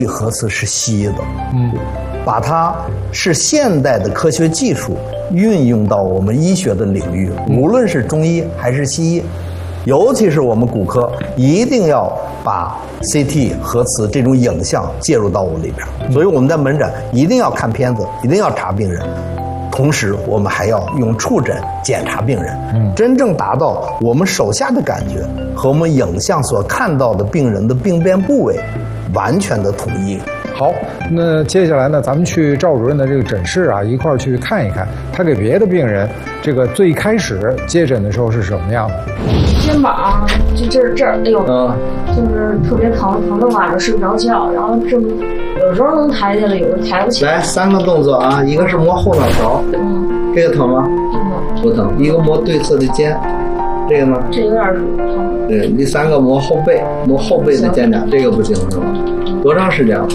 核磁是西医的，把它是现代的科学技术运用到我们医学的领域，无论是中医还是西医，尤其是我们骨科，一定要把 CT 核磁这种影像介入到我里边。所以我们在门诊一定要看片子，一定要查病人，同时我们还要用触诊检查病人，真正达到我们手下的感觉和我们影像所看到的病人的病变部位完全的统一。 好，那接下来呢，咱们去赵主任的这个诊室啊，一块儿去看一看，他给别的病人这个最开始接诊的时候是什么样的？ 肩膀就这儿，哎呦，就是特别疼，疼的晚上睡不着觉，然后有时候能抬起来，有时候抬不起来。 来3个动作啊，一个是摸后脑勺，这个疼吗？不疼。一个摸对侧的肩，这个呢？ 这有点疼。 对，第3个摸后背，摸后背的肩胛，这个不行是吧？多长时间了？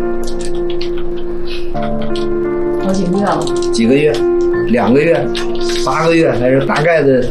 好几个月了。 几个月？2个月、8个月，还是大概的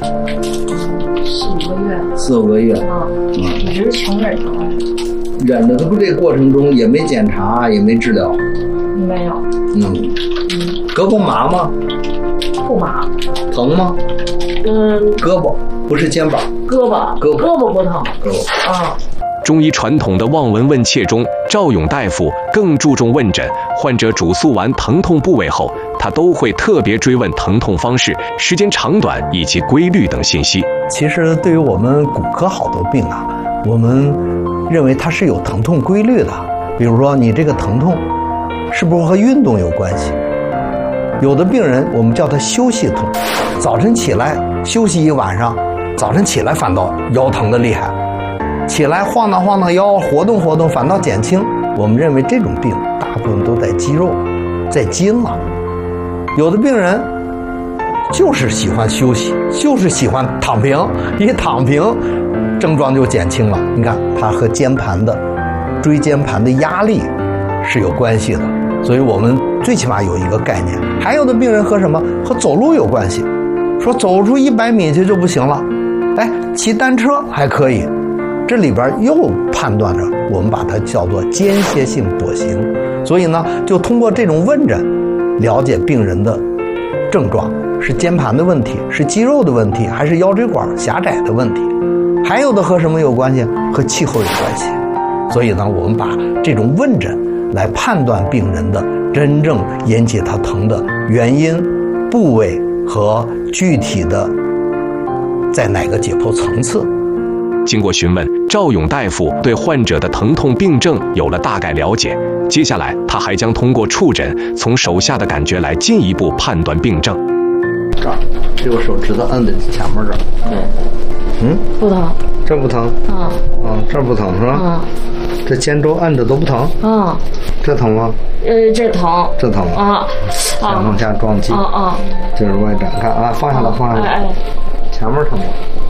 4-5个月 ？4、5个月。 一直强忍疼。 忍的这个过程中也没检查，也没治疗。 没有。 胳膊麻吗？ 不麻。 疼吗？胳膊不是肩膀。胳膊不疼。胳膊啊。 中医传统的望闻问切中，赵勇大夫更注重问诊。患者主诉完疼痛部位后，他都会特别追问疼痛方式、时间长短以及规律等信息。 其实对于我们骨科好多病啊，我们认为它是有疼痛规律的。比如说你这个疼痛是不是和运动有关系？有的病人我们叫他休息痛，早晨起来休息一晚上，早晨起来反倒腰疼的厉害，起来晃荡腰，活动活动反倒减轻。我们认为这种病大部分都在肌肉，在筋了。有的病人就是喜欢休息，就是喜欢躺平，一躺平症状就减轻了。你看它和椎间盘的压力是有关系的，所以我们最起码有一个概念。还有的病人和什么？和走路有关系，说走出100米去就不行了，骑单车还可以。这里边又判断着我们把它叫做间歇性跛行，所以呢，就通过这种问诊，了解病人的症状，是肩盘的问题，是肌肉的问题，还是腰椎管狭窄的问题。还有的和什么有关系？和气候有关系。所以呢，我们把这种问诊来判断病人的真正引起他疼的原因、部位和具体的在哪个解剖层次。 经过询问，赵勇大夫对患者的疼痛病症有了大概了解。接下来，他还将通过触诊，从手下的感觉来进一步判断病症。 这儿，这个手指头摁在前面这儿。 对。不疼。 这不疼。这不疼是吧？这肩周摁着都不疼。这疼吗？ 这疼。 这疼啊。想往下撞击。这是外展，看啊，放下来。前面疼吗？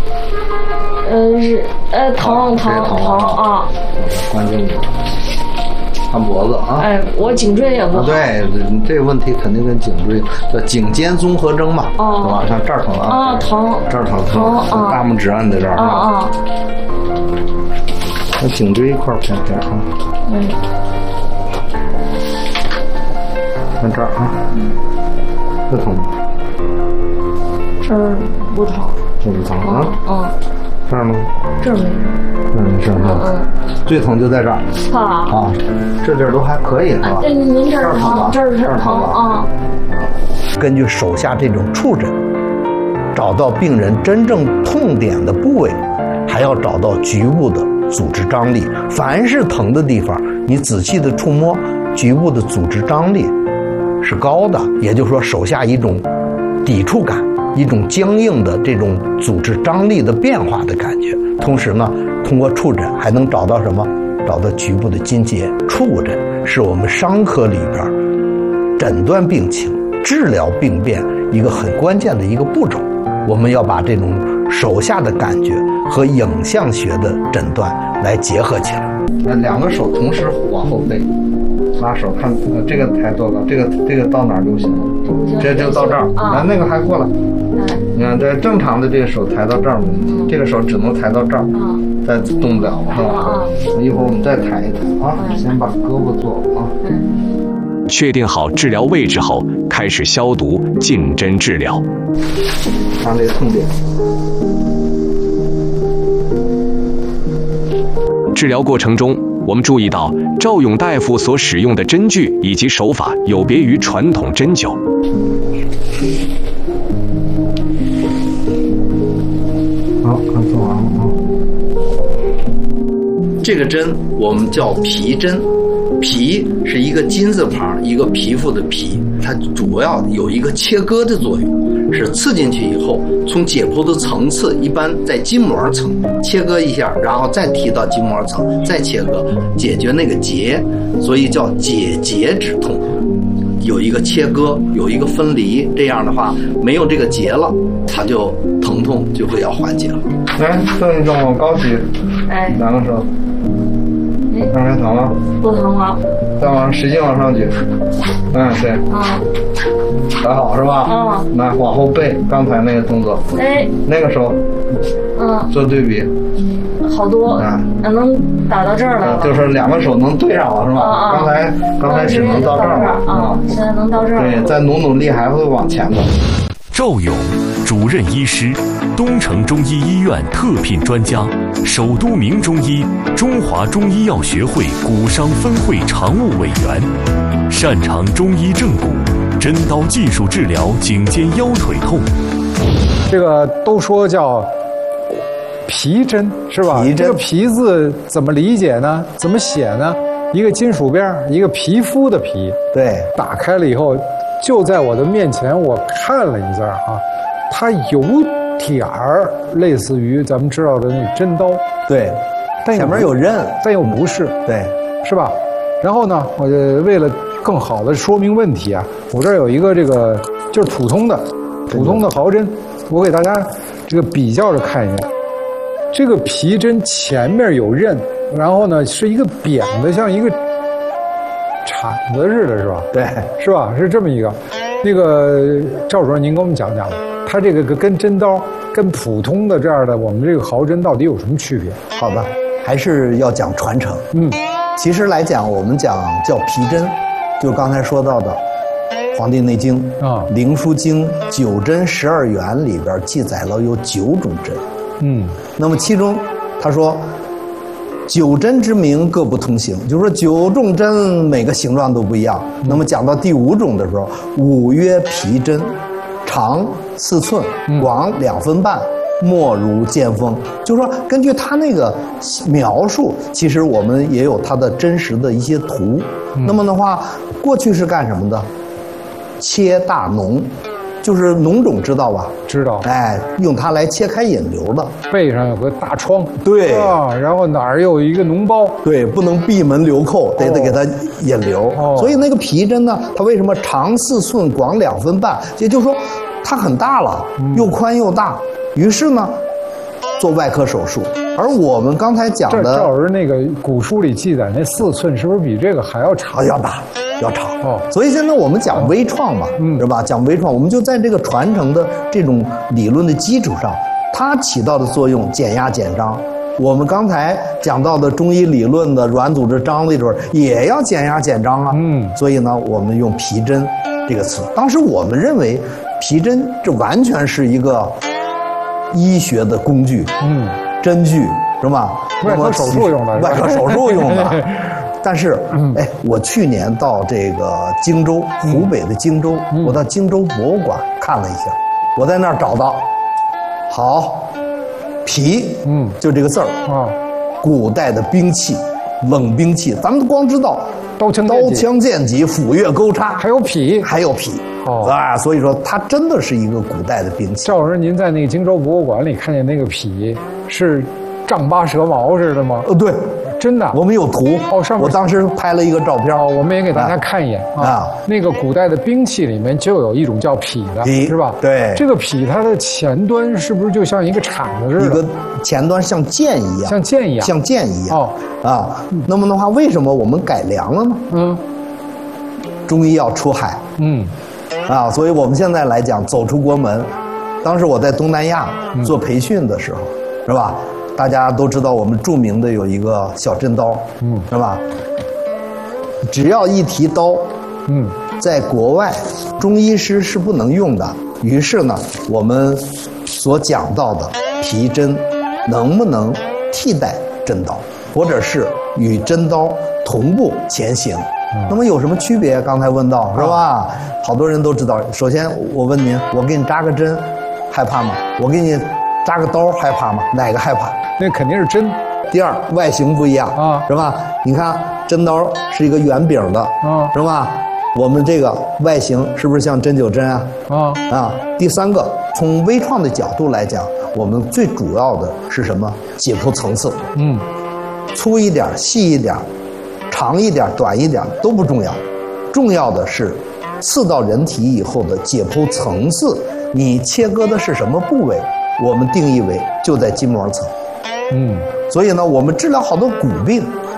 疼啊！ 关键看脖子啊！ 我颈椎也不好。 对，这个问题肯定跟颈椎叫颈肩综合征嘛，是吧？像这儿疼啊， 疼， 这儿疼，大拇指按在这儿啊。那颈椎一块偏啊。看这儿啊，这疼吗？ 这儿不疼。 这不疼啊？这儿呢？ 这儿没事。 是吧？最疼就在这儿啊，这地儿都还可以是吧？ 您这儿疼，这儿疼啊。 根据手下这种触诊，找到病人真正痛点的部位，还要找到局部的组织张力。凡是疼的地方，你仔细的触摸，局部的组织张力是高的，也就是说手下一种抵触感，一种僵硬的这种组织张力的变化的感觉。同时呢，通过触诊还能找到什么？找到局部的筋结。触诊是我们伤科里边诊断病情、治疗病变一个很关键的一个步骤。我们要把这种手下的感觉和影像学的诊断来结合起来。 2个手同时往后背，拉手看这个抬多高，这个到哪儿就行了，这就到这儿。那个还过来。你看这正常的这个手抬到这儿没问题，这个手只能抬到这儿。 再动不了了，是吧？一会儿我们再抬一抬啊，先把胳膊做了啊。 确定好治疗位置后，开始消毒、进针治疗。 看这痛点。 治疗过程中，我们注意到赵勇大夫所使用的针具以及手法有别于传统针灸。 好，看做完了啊。 这个针我们叫皮针，皮是一个金字旁，一个皮肤的皮，它主要有一个切割的作用，是刺进去以后，从解剖的层次一般在筋膜层切割一下，然后再提到筋膜层，再切割，解决那个结，所以叫解结止痛。有一个切割，有一个分离，这样的话没有这个结了，它就疼痛就会要缓解了。 来，动一动往高举，两个手，那还疼吗？ 不疼了。 再往使劲往上举，对，还好是吧？那往后背，刚才那个动作，那个手，做对比， 好多，能打到这儿了， 就是两个手能对上了是吧？刚才只能到这儿了， 现在能到这儿。 对，再努力还会往前的。 赵勇，主任医师，东城中医医院特聘专家，首都名中医，中华中医药学会骨伤分会常务委员，擅长中医正骨、针刀技术治疗颈肩腰腿痛。 这个都说叫皮针是吧？这个皮字怎么理解呢？怎么写呢？一个金属边，一个皮肤的皮。 对， 打开了以后，就在我的面前，我看了一下啊，它有点儿类似于咱们知道的那个针刀。 对，但前面有刃， 但又不是。 对， 是吧？然后呢，我就为了更好的说明问题啊，我这儿有一个这个就是普通的毫针，我给大家这个比较着看一下。这个皮针前面有刃，然后呢是一个扁的，像一个铲子似的，是吧？ 对， 是吧？是这么一个。那个赵主任，您给我们讲讲，它这个跟针刀、跟普通的这样的我们这个毫针到底有什么区别？ 好的，还是要讲传承。其实来讲，我们讲叫皮针，就是刚才说到的《黄帝内经》《灵枢经》9针12元里边记载了有9种针。那么其中他说9针之名各不通行，就是说9种针每个形状都不一样。那么讲到第5种的时候，5曰皮针，长4寸，广2分半，莫如尖锋。就是说根据他那个描述，其实我们也有他的真实的一些图。那么的话，过去是干什么的？切大脓，就是脓肿知道吧？ 知道。 用它来切开引流的。 背上有个大疮。 对。 然后哪儿有一个脓包。 对，不能闭门留寇，得给它引流。所以那个皮针呢，它为什么长4寸，广2分半？也就是说，它很大了，又宽又大。于是呢，做外科手术。而我们刚才讲的， 赵老师那个古书里记载那4寸，是不是比这个还要长？ 要大。要长所以现在我们讲微创嘛，是吧？讲微创，我们就在这个传承的这种理论的基础上，它起到的作用减压减张。我们刚才讲到的中医理论的软组织张力准也要减压减张啊。所以呢，我们用皮针这个词。当时我们认为皮针这完全是一个医学的工具，针具是吧？ 外科手术用的， 外科手术用的。但是，我去年到这个荆州，湖北的荆州，我到荆州博物馆看了一下，我在那儿找到，好，皮，就这个字儿古代的兵器，冷兵器，咱们光知道刀枪剑戟、斧钺钩叉， 还有匹， 所以说它真的是一个古代的兵器。 赵老师，您在那个荆州博物馆里看见那个匹是丈八蛇矛似的吗？ 对。 真的， 我们有图上面我当时拍了一个照片我们也给大家看一眼那个古代的兵器里面就有一种叫匹的，是吧？ 对， 这个匹它的前端是不是就像一个铲子似的？ 一个前端像剑一样， 像剑一样那么的话，为什么我们改良了呢？中医要出海，所以我们现在来讲走出国门。当时我在东南亚做培训的时候，是吧？ 大家都知道我们著名的有一个小针刀，是吧？只要一提刀，在国外中医师是不能用的。于是呢，我们所讲到的皮针能不能替代针刀，或者是与针刀同步前行？那么有什么区别？刚才问到是吧？好多人都知道。首先我问您，我给你扎个针，害怕吗？我给你扎个刀，害怕吗？哪个害怕？ 那肯定是针。 第二，外形不一样啊，是吧？你看针刀是一个圆柄的，是吧？我们这个外形是不是像针灸针啊？第三个，从微创的角度来讲，我们最主要的是什么？解剖层次。粗一点、细一点、长一点、短一点都不重要，重要的是刺到人体以后的解剖层次。你切割的是什么部位？我们定义为就在筋膜层。所以呢，我们治疗好多骨病，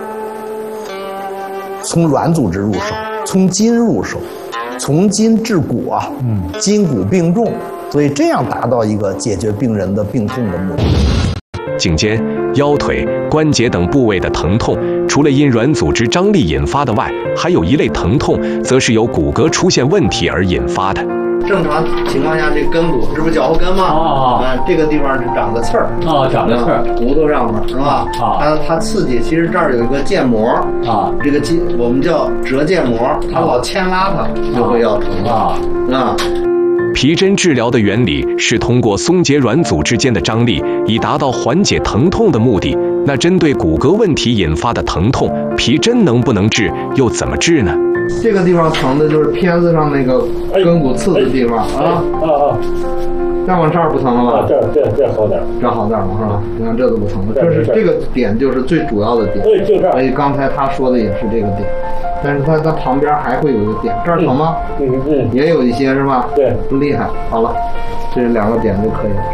从软组织入手，从筋入手，从筋治骨啊，筋骨并重，所以这样达到一个解决病人的病痛的目的。 颈肩、腰腿、关节等部位的疼痛，除了因软组织张力引发的外，还有一类疼痛，则是由骨骼出现问题而引发的。 正常情况下，这根骨这不脚后跟吗？这个地方是长个刺儿长个刺儿，骨头上面是吧？它刺激，其实这儿有一个腱膜这个我们叫折腱膜，它老牵拉它就会要疼皮针治疗的原理是通过松解软组织间的张力，以达到缓解疼痛的目的。那针对骨骼问题引发的疼痛，皮针能不能治？又怎么治呢？ 这个地方疼的就是片子上那个根骨刺的地方再往这儿不疼了吧？这好点，这好点了是吧？你看这都不疼了，这个点就是最主要的点。对，就这儿。所以刚才他说的也是这个点，但是它旁边还会有一个点，这儿疼吗？也有一些是吧？对，不厉害。好了，这两个点就可以了。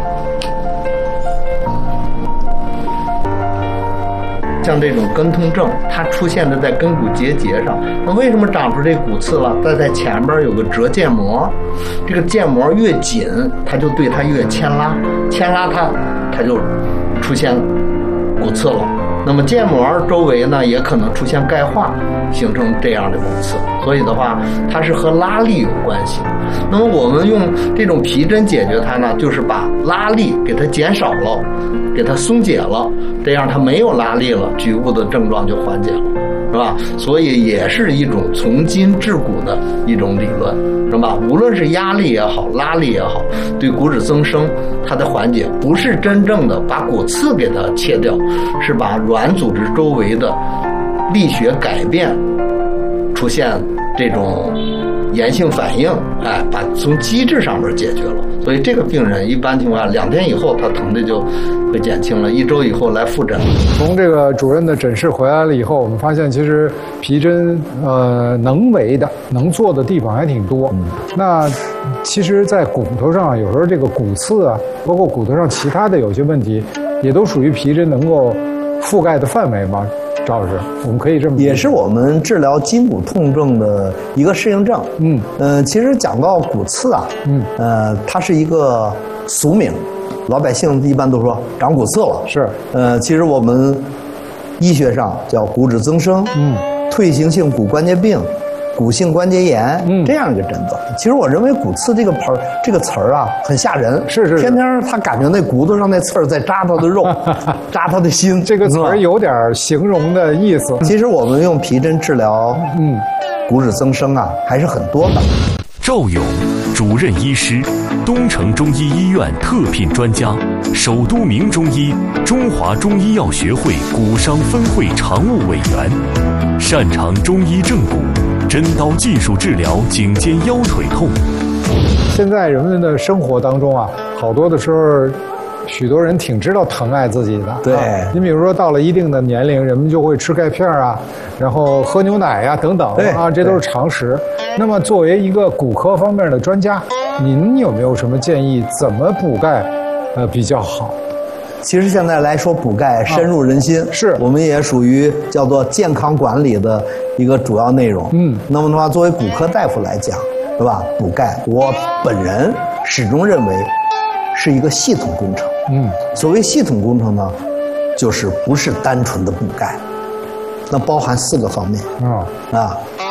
像这种根痛症，它出现的在根骨结节上，那为什么长出这骨刺了？在前边有个折腱膜，这个腱膜越紧，它就对它越牵拉，牵拉它就出现骨刺了。那么腱膜周围呢，也可能出现钙化，形成这样的骨刺。所以的话，它是和拉力有关系。那么我们用这种皮针解决它呢，就是把拉力给它减少了，给它松解了，这样它没有拉力了，局部的症状就缓解了，是吧？所以也是一种从筋治骨的一种理论，是吧？无论是压力也好，拉力也好，对骨质增生它的缓解，不是真正的把骨刺给它切掉，是把软组织周围的力学改变，出现这种炎性反应，把从机制上面解决了。所以这个病人一般情况下2天以后他疼的就会减轻了，1周以后来复诊。 从这个主任的诊室回来了以后，我们发现其实皮针能为的能做的地方还挺多。那其实在骨头上有时候这个骨刺啊，包括骨头上其他的有些问题，也都属于皮针能够覆盖的范围吗？赵老师，我们可以这么也是我们治疗筋骨痛症的一个适应症。其实讲到骨刺啊，它是一个俗名，老百姓一般都说长骨刺了。 是， 其实我们医学上叫骨质增生，退行性骨关节病、骨性关节炎，这样一个诊断。其实我认为骨刺这个词儿啊，很吓人。 是， 天天他感觉那骨头上那刺儿在扎他的肉，扎他的心。 这个词儿有点形容的意思。 其实我们用皮针治疗，骨质增生啊，还是很多的。 赵勇，主任医师，东城中医医院特聘专家，首都名中医，中华中医药学会骨伤分会常务委员，擅长中医正骨。针刀技术治疗颈肩腰腿痛。 现在人们的生活当中啊，好多的时候，许多人挺知道疼爱自己的。 对， 你比如说到了一定的年龄，人们就会吃钙片啊，然后喝牛奶呀等等啊，这都是常识。那么作为一个骨科方面的专家，您有没有什么建议，怎么补钙比较好？ 其实现在来说，补钙深入人心， 是我们也属于叫做健康管理的一个主要内容。那么的话，作为骨科大夫来讲，是吧？补钙，我本人始终认为是一个系统工程。所谓系统工程呢， 就是不是单纯的补钙，那包含4个方面啊。